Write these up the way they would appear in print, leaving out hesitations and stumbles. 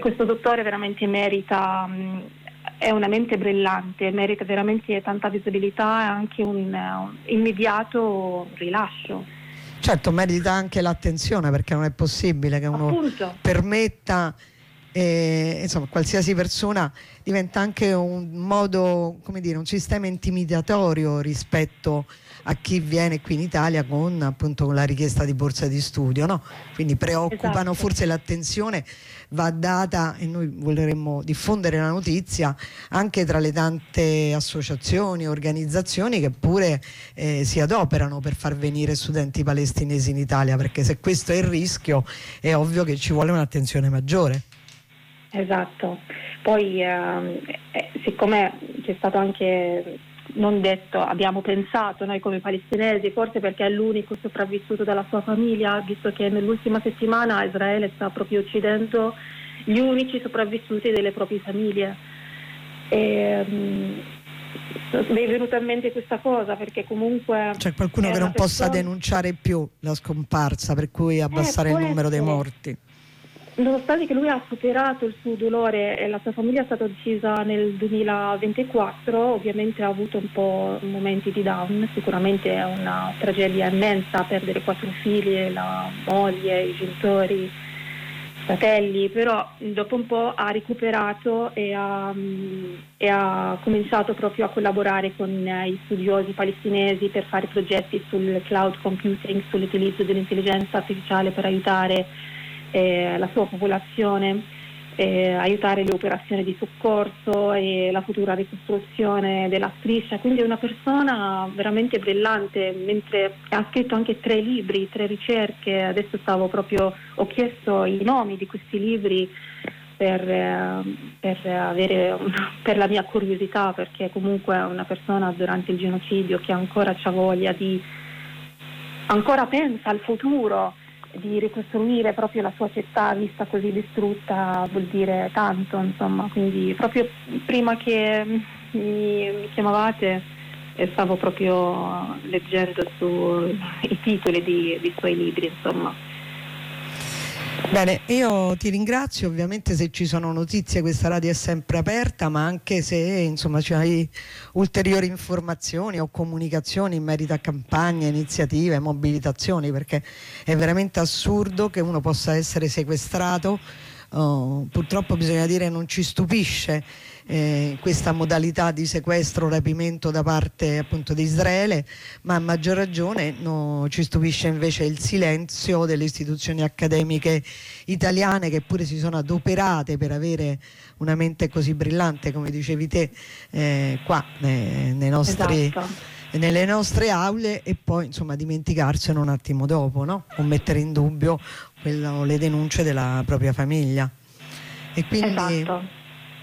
questo dottore veramente merita, è una mente brillante, merita veramente tanta visibilità e anche un immediato rilascio. Certo, merita anche l'attenzione, perché non è possibile che uno Appunto. permetta, insomma, qualsiasi persona diventa anche un modo, come dire, un sistema intimidatorio rispetto a chi viene qui in Italia con appunto con la richiesta di borsa di studio, no? Quindi preoccupano, Esatto. forse l'attenzione va data, e noi vorremmo diffondere la notizia anche tra le tante associazioni, organizzazioni che pure si adoperano per far venire studenti palestinesi in Italia, perché se questo è il rischio è ovvio che ci vuole un'attenzione maggiore. Esatto. Poi siccome c'è stato anche non detto, abbiamo pensato noi come palestinesi, forse perché è l'unico sopravvissuto dalla sua famiglia, visto che nell'ultima settimana Israele sta proprio uccidendo gli unici sopravvissuti delle proprie famiglie. Mi è venuta in mente questa cosa perché comunque c'è qualcuno che non possa denunciare più la scomparsa, per cui abbassare il numero dei morti. Nonostante che lui ha superato il suo dolore e la sua famiglia è stata uccisa nel 2024, ovviamente ha avuto un po' momenti di down, sicuramente è una tragedia immensa perdere 4 figli, la moglie, i genitori, i fratelli, però dopo un po' ha recuperato e ha cominciato proprio a collaborare con i studiosi palestinesi per fare progetti sul cloud computing, sull'utilizzo dell'intelligenza artificiale per aiutare la sua popolazione, aiutare le operazioni di soccorso e la futura ricostruzione della striscia. Quindi è una persona veramente brillante, mentre ha scritto anche 3 libri, 3 ricerche. Adesso ho chiesto i nomi di questi libri per la mia curiosità, perché comunque è una persona durante il genocidio che ancora c'ha voglia ancora pensa al futuro, di ricostruire proprio la sua città vista così distrutta vuol dire tanto, insomma. Quindi proprio prima che mi chiamavate stavo proprio leggendo i titoli di suoi libri, insomma. Bene, io ti ringrazio. Ovviamente se ci sono notizie questa radio è sempre aperta, ma anche se insomma c'hai ulteriori informazioni o comunicazioni in merito a campagne, iniziative, mobilitazioni, perché è veramente assurdo che uno possa essere sequestrato. Purtroppo bisogna dire non ci stupisce questa modalità di sequestro, rapimento da parte appunto di Israele, ma a maggior ragione ci stupisce invece il silenzio delle istituzioni accademiche italiane, che pure si sono adoperate per avere una mente così brillante come dicevi te qua nei nostri Esatto. nelle nostre aule, e poi insomma dimenticarsene un attimo dopo, no? O mettere in dubbio le denunce della propria famiglia. E quindi Esatto.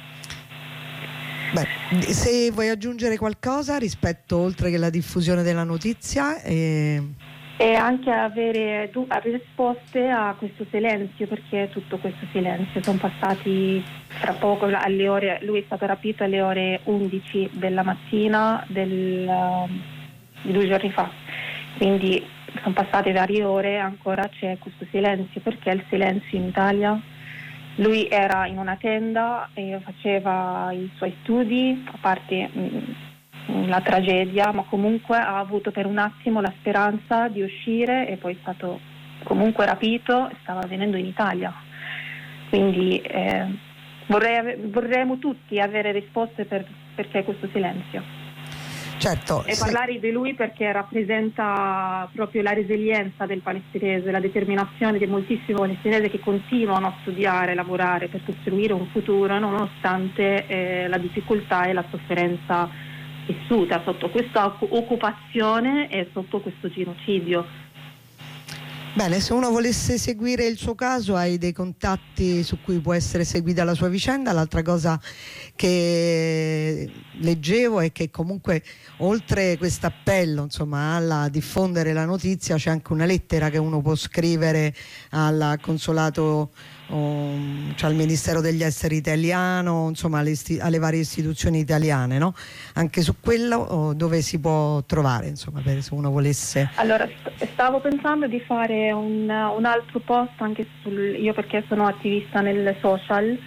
se vuoi aggiungere qualcosa rispetto, oltre che la diffusione della notizia e anche avere risposte a questo silenzio, perché tutto questo silenzio sono passati tra poco alle ore, lui è stato rapito alle ore 11 della mattina di 2 giorni fa, quindi sono passate varie ore e ancora c'è questo silenzio. Perché il silenzio in Italia? Lui era in una tenda e faceva i suoi studi, a parte la tragedia, ma comunque ha avuto per un attimo la speranza di uscire e poi è stato comunque rapito e stava venendo in Italia. Quindi vorremmo tutti avere risposte perché questo silenzio. Certo, E parlare di lui perché rappresenta proprio la resilienza del palestinese, la determinazione di moltissimi palestinesi che continuano a studiare, lavorare per costruire un futuro nonostante la difficoltà e la sofferenza vissuta sotto questa occupazione e sotto questo genocidio. Bene, se uno volesse seguire il suo caso, hai dei contatti su cui può essere seguita la sua vicenda. L'altra cosa che leggevo è che comunque oltre questo appello insomma alla diffondere la notizia, c'è anche una lettera che uno può scrivere al consolato, cioè al Ministero degli Esteri italiano, insomma alle varie istituzioni italiane, no? Anche su quello dove si può trovare, insomma, se uno volesse. Allora, stavo pensando di fare un altro post anche io, perché sono attivista nel social,